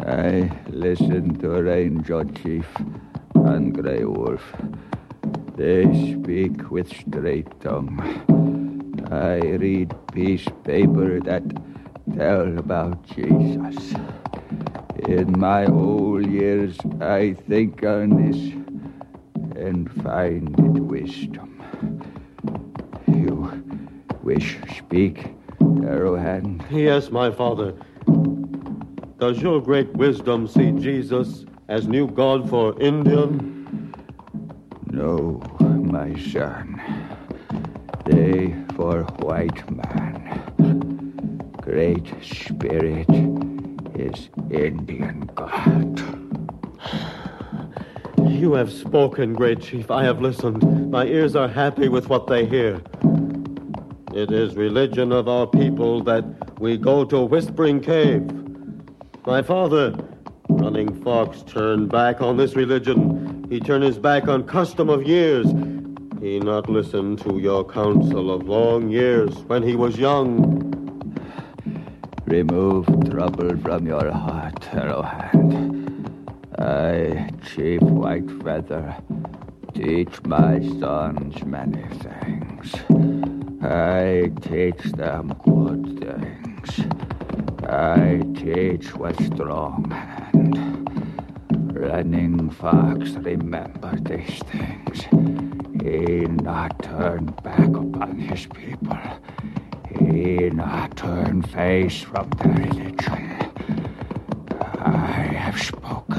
I listen to Ranger Chief and Grey Wolf. They speak with straight tongue. I read peace paper that tell about Jesus. In my old years, I think on this and find it wisdom. You wish speak, Arrowhand? Yes, my father. Does your great wisdom see Jesus as new God for Indian? No, my son. They for white man. Great Spirit is Indian God. You have spoken, great chief. I have listened. My ears are happy with what they hear. It is religion of our people that we go to Whispering Cave. My father, Running Fox, turned back on this religion. He turned his back on custom of years. He not listened to your counsel of long years when he was young. Remove trouble from your heart, Arrowhand. I, Chief White Feather, teach my sons many things. I teach them good things. I teach with strong hand. Running Fox remember these things. He not turn back upon his people. He not turn face from their religion. I have spoken.